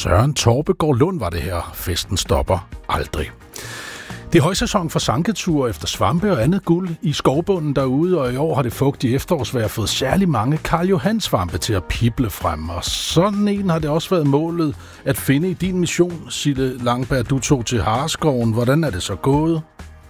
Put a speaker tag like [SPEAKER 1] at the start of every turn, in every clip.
[SPEAKER 1] Søren Torpegaard Lund var det her. Festen stopper aldrig. Det er højsæson for sanketure efter svampe og andet guld i skovbunden derude, og i år har det fugtige efterårsvejr fået særlig mange Karl Johan svampe til at pible frem. Og sådan en har det også været målet at finde i din mission, Sille Langberg. Du tog til Hareskoven. Hvordan er det så gået?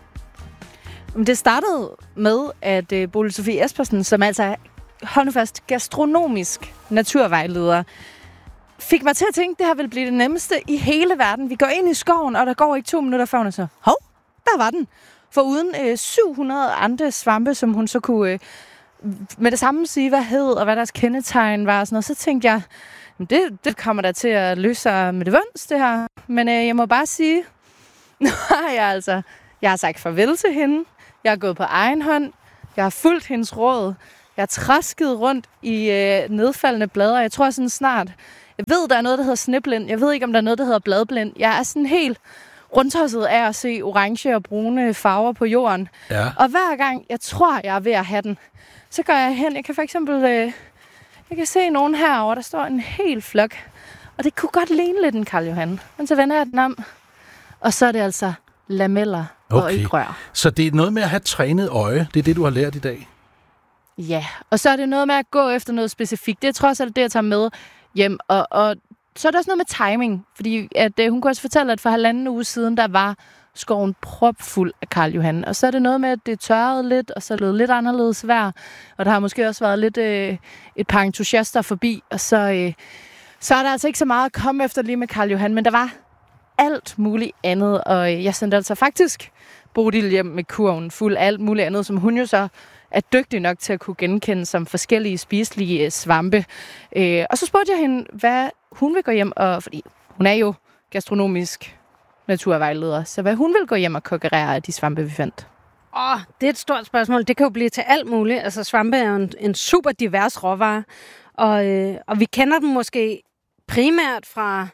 [SPEAKER 2] Det startede med, at Bodil Sofie Espersen, som altså hold nu fast gastronomisk naturvejleder, fik mig til at tænke, at det her ville blive det nemmeste i hele verden. Vi går ind i skoven, og der går ikke 2 minutter, før hun så, hov, der var den. For uden 700 andre svampe, som hun så kunne med det samme sige, hvad hed og hvad deres kendetegn var. Og sådan noget. Så tænkte jeg, det kommer der til at løse sig med det vunds, det her. Men jeg må bare sige, nu har jeg har sagt farvel til hende. Jeg har gået på egen hånd. Jeg har fulgt hendes råd. Jeg har trasket rundt i nedfaldende blade. Jeg tror sådan snart, jeg ved, der er noget, der hedder sneblind. Jeg ved ikke, om der er noget, der hedder bladblind. Jeg er sådan helt rundtosset af at se orange og brune farver på jorden. Ja. Og hver gang, jeg tror, jeg er ved at have den, så går jeg hen. Jeg kan for eksempel jeg kan se nogen herovre, der står en hel flok. Og det kunne godt ligne lidt en Karl Johan. Men så vender jeg den om. Og så er det altså lameller og ikke rør.
[SPEAKER 1] Så det er noget med at have trænet øje. Det er det, du har lært i dag?
[SPEAKER 2] Ja, og så er det noget med at gå efter noget specifikt. Det er trods alt det, jeg tager med hjem. Og så er der også noget med timing. Fordi at, hun kunne også fortælle, at for 1,5 uge siden, der var skoven propfuld af Karl Johan. Og så er det noget med, at det tørrede lidt, og så er det lidt anderledes vejr. Og der har måske også været lidt et par entusiaster forbi. Og så er der altså ikke så meget at komme efter lige med Karl Johan. Men der var alt muligt andet. Og jeg sendte altså faktisk Bodil hjem med kurven fuld af alt muligt andet, som hun jo så er dygtig nok til at kunne genkende som forskellige spiselige svampe. Og så spurgte jeg hende, hvad hun vil gå hjem, og fordi hun er jo gastronomisk naturvejleder, så hvad hun vil gå hjem og kokkerere af de svampe, vi fandt.
[SPEAKER 3] Det er et stort spørgsmål. Det kan jo blive til alt muligt. Altså svampe er jo en super divers råvare, og vi kender dem måske primært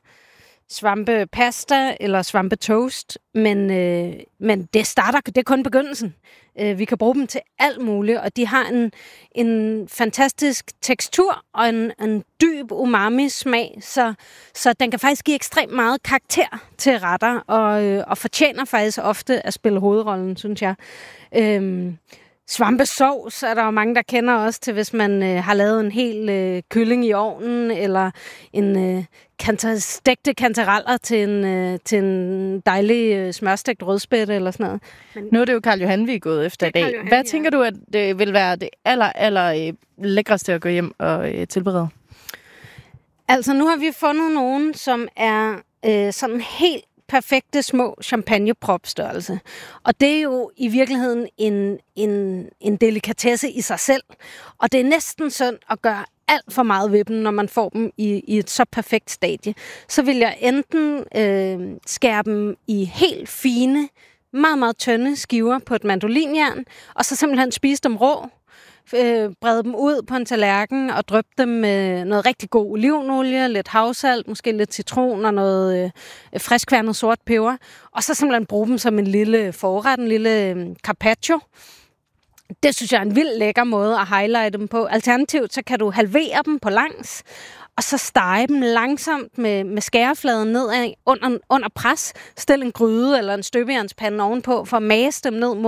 [SPEAKER 3] svampepasta eller svampetoast, men det er kun begyndelsen. Vi kan bruge dem til alt muligt, og de har en fantastisk tekstur og en dyb umami-smag, så den kan faktisk give ekstremt meget karakter til retter, og fortjener faktisk ofte at spille hovedrollen, synes jeg. Svampesovs er der jo mange, der kender også til, hvis man har lavet en hel kylling i ovnen, eller stegte kantareller til en dejlig smørstegt rødspætte eller sådan noget.
[SPEAKER 2] Men nu er det jo Karl Johan, vi er gået efter i dag. Hvad tænker du, at det vil være det aller lækreste at gå hjem og tilberede?
[SPEAKER 3] Altså, nu har vi fundet nogen, som er sådan helt perfekte små champagnepropstørrelse. Og det er jo i virkeligheden en delikatesse i sig selv. Og det er næsten synd at gøre alt for meget ved dem, når man får dem i et så perfekt stadie. Så vil jeg enten skære dem i helt fine, meget, meget tynde skiver på et mandolinjern, og så simpelthen spise dem rå, brede dem ud på en tallerken og dryppe dem med noget rigtig god olivenolie, lidt havsalt, måske lidt citron og noget friskværnet sort peber. Og så simpelthen bruge dem som en lille forret, en lille carpaccio. Det synes jeg er en vild lækker måde at highlighte dem på. Alternativt så kan du halvere dem på langs, og så stege dem langsomt med skærefladen nedad under pres. Stil en gryde eller en støbejernspande ovenpå for at mase dem ned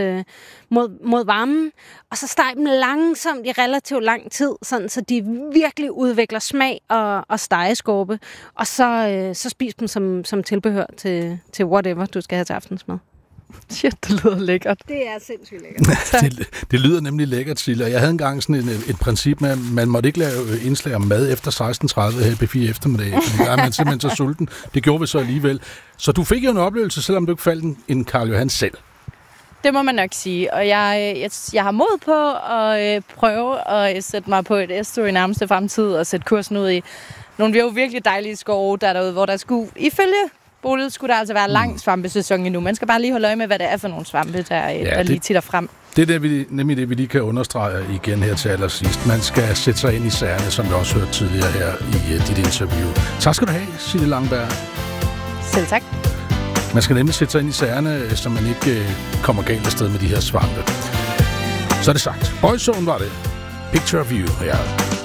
[SPEAKER 3] mod varmen. Og så stege dem langsomt i relativt lang tid, sådan, så de virkelig udvikler smag og stegeskorpe. Og så spis dem som tilbehør til whatever du skal have til aftensmad.
[SPEAKER 2] Shit, det lyder lækkert.
[SPEAKER 3] Det er sindssygt lækkert.
[SPEAKER 1] det lyder nemlig lækkert, Sille. Jeg havde engang sådan et princip med, at man måtte ikke lave indslag om mad efter 16:30 her i P4 eftermiddag, fordi der er man simpelthen så sulten. Det gjorde vi så alligevel. Så du fik jo en oplevelse, selvom du ikke faldt en Karl Johan selv.
[SPEAKER 2] Det må man nok sige, og jeg har mod på at prøve at sætte mig på et S-tog i nærmeste fremtid og sætte kursen ud i nogle virkelig dejlige skove, der er derude, hvor der skulle ifølge Bodil skulle der altså være lang svampesæson endnu. Man skal bare lige holde øje med, hvad det er for nogle svampe, der lige titter frem.
[SPEAKER 1] Det er nemlig det, vi lige kan understrege igen her til allersidst. Man skal sætte sig ind i sagerne, som vi også hørte tidligere her i dit interview. Tak skal du have, Sille Langberg.
[SPEAKER 2] Selv tak.
[SPEAKER 1] Man skal nemlig sætte sig ind i sagerne, så man ikke kommer galt afsted med de her svampe. Så er det sagt. Boyzone var det. Picture of You. Ja.